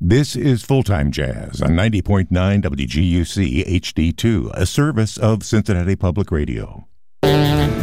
This is Full-Time Jazz on 90.9 WGUC HD2, a service of Cincinnati Public Radio.